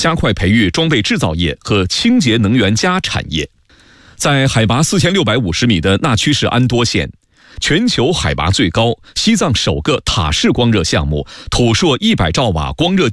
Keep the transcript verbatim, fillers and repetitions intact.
加快培育装备制造业和清洁能源加产业。在海拔四千六百五十米的纳曲市安多县，全球海拔最高、西藏首个塔式光热项目——土硕一百兆瓦光热